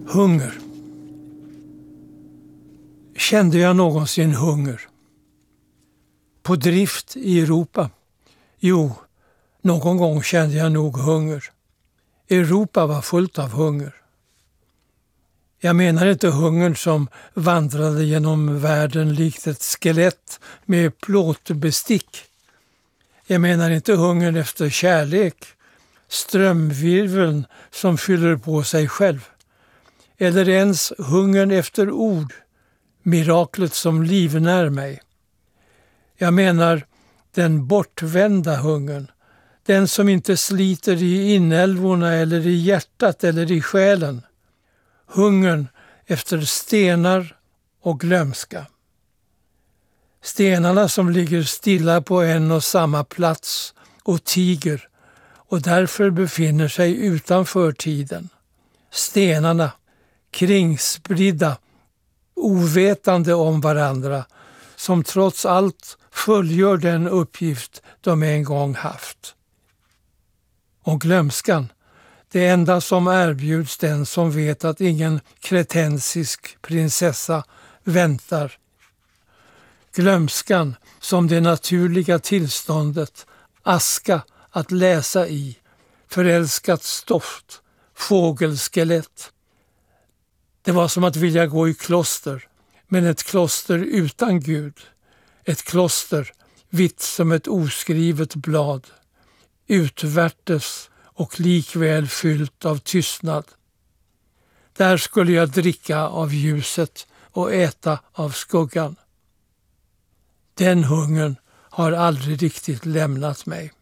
Hunger. Kände jag någonsin hunger? På drift i Europa? Jo, någon gång kände jag nog hunger. Europa var fullt av hunger. Jag menar inte hungern som vandrade genom världen likt ett skelett med plåtbestick. Jag menar inte hungern efter kärlek, strömvirveln som fyller på sig själv. Eller ens hungern efter ord, miraklet som livnär mig. Jag menar den bortvända hungern, den som inte sliter i inälvorna eller i hjärtat eller i själen. Hungern efter stenar och glömska. Stenarna som ligger stilla på en och samma plats och tiger och därför befinner sig utanför tiden. Stenarna, kringspridda, ovetande om varandra, som trots allt fullgör den uppgift de en gång haft. Och glömskan, det enda som erbjuds den som vet att ingen kretensisk prinsessa väntar. Glömskan som det naturliga tillståndet, aska att läsa i, förälskat stoft, fågelskelett. Det var som att vilja gå i kloster, men ett kloster utan Gud. Ett kloster vitt som ett oskrivet blad, utvärtes och likväl fyllt av tystnad. Där skulle jag dricka av ljuset och äta av skuggan. Den hungern har aldrig riktigt lämnat mig.